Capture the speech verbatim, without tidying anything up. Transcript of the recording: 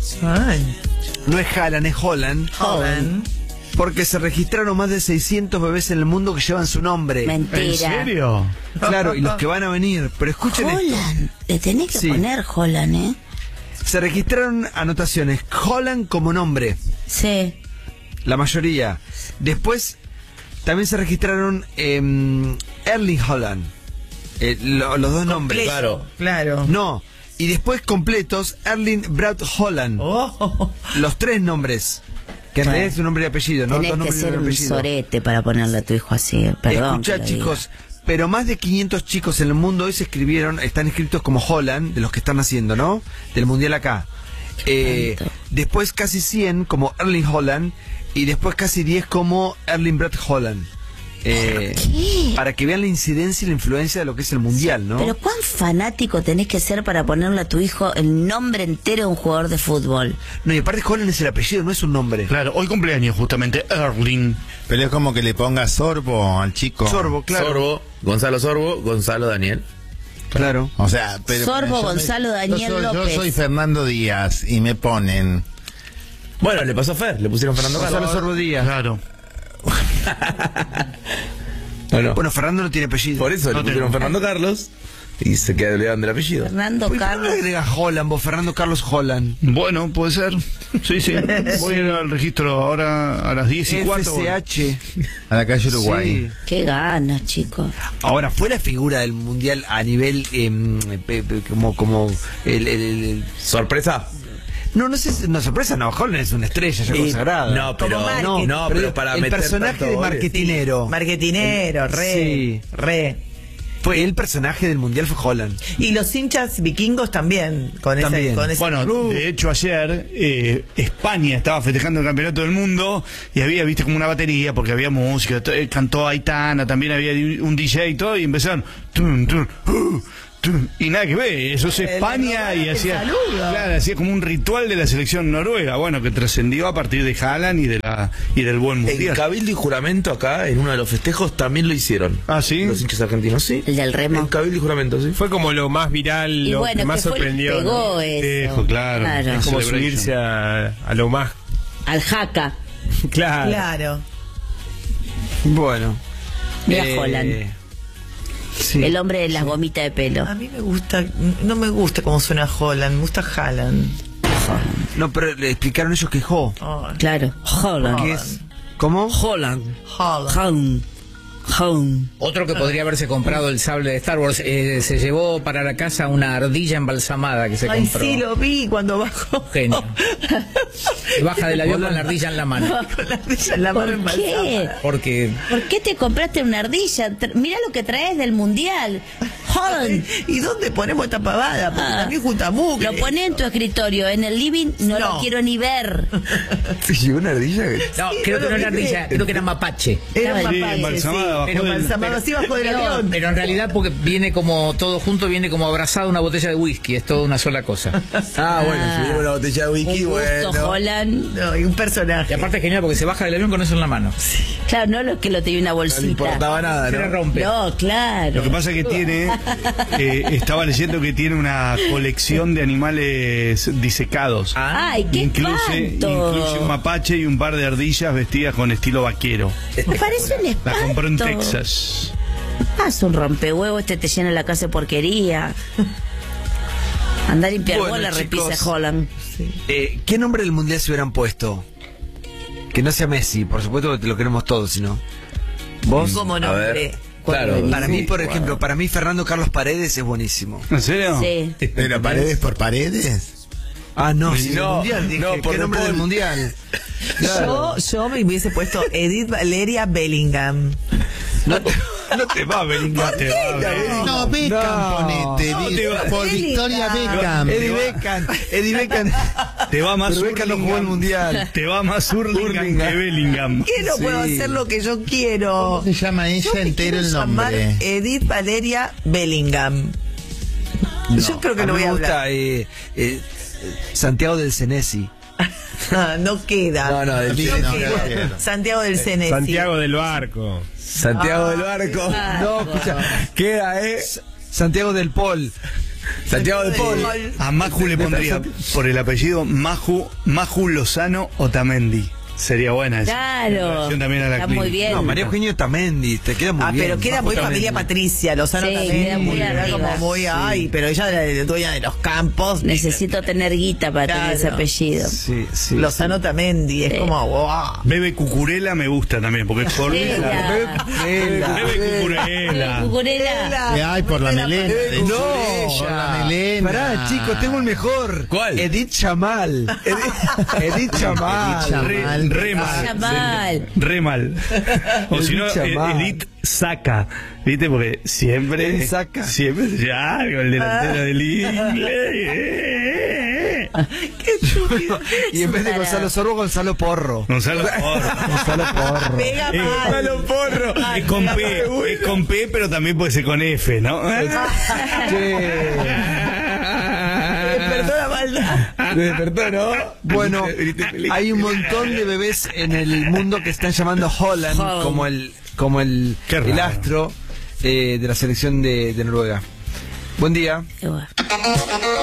Ay. No es Haaland, es Holland. Holland. Porque se registraron más de seiscientos bebés en el mundo que llevan su nombre. Mentira. ¿En serio? Claro, y los que van a venir. Pero escuchen esto. Holland. Le tenés que Sí. poner Holland, ¿eh? Se registraron anotaciones. Holland como nombre. Sí. La mayoría. Después también se registraron eh, Erling Haaland. Eh, lo- los dos nombres. Completo, Claro. Claro. No. Y después completos, Erling Braut Haaland. Oh. Los tres nombres. Que en Bueno. realidad es un nombre y apellido, ¿no? Tenés Dos que nombres y ser un apellido. sorete para ponerle a tu hijo así. Perdón. Escuchá, que lo diga. chicos, pero más de quinientos chicos en el mundo hoy se escribieron, están escritos como Holland, de los que están naciendo, ¿no? Del mundial acá. Eh, tanto. después casi cien como Erling Haaland y después casi diez como Erling Braut Haaland. Eh, ¿Qué? para que vean la incidencia y la influencia de lo que es el mundial, ¿no? Pero ¿cuán fanático tenés que ser para ponerle a tu hijo el nombre entero de un jugador de fútbol? No, y aparte Haaland es el apellido, no es un nombre. Claro, hoy cumpleaños justamente Erling. Pero es como que le ponga Sorbo al chico. Sorbo, claro. Sorbo, Gonzalo Sorbo, Gonzalo Daniel. Claro. O sea, pero Sorbo, yo me- Gonzalo, Daniel yo soy, López. Yo soy Fernando Díaz y me ponen. Bueno, le pasó a Fer, le pusieron Fernando Gonzalo Carlos. Sorbo Díaz. Claro. No, no. Bueno, Fernando no tiene apellido. Por eso No le pusieron tengo. Fernando Carlos y se quedaron del apellido. Fernando ¿Por qué no Carlos. le agrega Holland, vos, Fernando Carlos Holland? Bueno, puede ser. Sí, sí. Voy a ir al registro ahora a las diez y F cuatro. C H. A la calle Uruguay. Sí. Qué ganas, chicos. Ahora, fue la figura del mundial a nivel em, pe- pe- como como el, el- el- el- ¿Sorpresa? no no sé si- no sorpresa, no, Holland es una estrella ya Y- consagrada. no, pero- Como no, marketing. no, pero para el meter personaje tanto de goles. marketinero Marketinero, re. Sí. Re. fue el personaje del mundial fue Holland. Y los hinchas vikingos también. Con También. ese, con ese Bueno, club. de hecho ayer eh, España estaba festejando el campeonato del mundo y había, viste, como una batería porque había música, to- eh, cantó Aitana, también había un D J y todo y empezaron tun, tun, uh, tun, y nada que ver, eso es España y hacía, claro, hacía como un ritual de la selección noruega, bueno, que trascendió a partir de Haaland y de la y del buen En mundial. Cabildo y Juramento acá, en uno de los festejos, también lo hicieron. Ah, ¿sí? Los hinchas argentinos, sí. El del remo. En Cabildo y Juramento, sí. Fue como lo más viral, Y lo bueno, que más que fue, sorprendió. pegó ¿no? eso. Dejo, claro. Es como Celebration. subirse a, a lo más Al jaca. claro. Claro. Bueno. Mira eh, Holland. sí. El hombre de las gomitas de pelo. A mí me gusta, no me gusta cómo suena Holland, me gusta Haaland. No, pero le explicaron ellos que Jo. Oh, Claro. Holland. ¿Qué es? ¿Cómo? Holland. Haaland. Holland. Holland. Otro que podría haberse comprado el sable de Star Wars, eh, se llevó para la casa una ardilla embalsamada que se Ay, compró. sí, lo vi cuando bajó. Genio. Baja del avión con la ardilla en la mano. Con la ardilla en la mano ¿Por qué? embalsamada. Porque ¿Por qué te compraste una ardilla? Tra- Mirá lo que traes del mundial. Holland. ¿Y dónde ponemos esta pavada? Porque Ah. también junta mugre. Lo pones en tu escritorio, en el living, no, No. lo quiero ni ver. ¿Se llevó una ardilla? no, Sí, creo no que no lo era vi. ardilla, creo que era mapache. Era Sí, un Sí, mapache, embalsamada, sí. bajó Pero del- embalsamado así bajo del Pero, avión. pero en realidad porque viene como todo junto, viene como abrazado una botella de whisky, es toda una sola cosa. Ah, bueno, Ah. subimos la botella de whisky, Un gusto, bueno. Holland. No, y un personaje. Y aparte es genial porque se baja del avión con eso en la mano. Claro, no lo que lo tenía una No le bolsita. importaba nada, Se le ¿no? rompe. No, claro. Lo que pasa es que tiene, eh, estaba leyendo que tiene una colección de animales disecados. Ay, qué incluye, espanto. incluye un mapache y un par de ardillas vestidas con estilo vaquero. Me parece un La espanto. compró en Texas. Haz un rompehuevo, este te llena la casa de porquería. Andar a limpiar Bueno, bola, chicos. repisa Holland. Eh, ¿Qué nombre del mundial se hubieran puesto? Que no sea Messi, por supuesto que te lo queremos todos, sino. ¿Vos? Como A nombre. ver, claro. Para mí, por Sí, ejemplo, para mí Fernando Carlos Paredes es buenísimo. ¿En serio? Sí. Pero paredes por paredes. Ah, no, sí, No, del mundial, dije, no, por ¿qué nombre Paul. del mundial? Yo, yo me hubiese puesto Edith Valeria Bellingham. No te, no te va a Bellingham. Te va a ver. No, Beckham, No. ponete. No, di- te va- por Victoria Beckham. Eddie Beckham, Eddie Beckham. Te va más Pero Beckham no jugó el Hurlingham. mundial. Te va más Hurlingham Hurlingham. que Bellingham. ¿Qué no Sí. puedo hacer lo que yo quiero? ¿Cómo se llama ella Yo me entero quiero el llamar nombre? Edith Valeria Bellingham. Yo creo que A no mí voy a me gusta hablar. eh, eh, Santiago del Cenesi. Ah, no queda. No, no, del No Cenesi. queda. No, no, no. Santiago del Cenesi. Santiago del Barco. Santiago del Barco. No, escucha, queda, eh. Santiago del Pol. Santiago de Paul. A Maju le pondría por el apellido Maju, Maju Lozano Otamendi. Sería buena esa. Claro. En relación también a la Está muy clínica. bien. No, María Eugenia Otamendi, te queda muy Ah, bien. pero queda muy Otamendi. familia Patricia, Lozano Sí, también. queda muy era arriba. como muy, ay, pero ella era de- dueña de los campos. Necesito tener guita para tener ese Claro. apellido. Sí, sí. Lozano Tamendi, es Sí. como, wow. Bebe Cucurella me gusta también, porque es por Cucurella. Bebe Cucurella. Cucurella. ¿Qué hay por la melena? No, Por la melena. Pará, chicos, tengo el mejor. ¿Cuál? Edith Chamal. Edith, Edith Chamal. Chamal. Re, re mal. Chamal. Re mal. O si no, Edith Chamal. Edith Saca. ¿Viste? Porque siempre. Edith Saca. Siempre se llama algo el delantero del inglés. Qué estúpido. Y en vez de Pará. Gonzalo Sorbo, Gonzalo Porro. Gonzalo Porro. Gonzalo Porro. Pega Eh, mal. Gonzalo Porro. Es con P. Es con P, pero también puede ser con F, ¿no? Despertó la maldad. Me despertó, ¿no? Bueno, hay un montón de bebés en el mundo que están llamando Holland Holland. como el como el, Qué el raro. astro eh, de la selección de, de Noruega. Buen día. Qué bueno.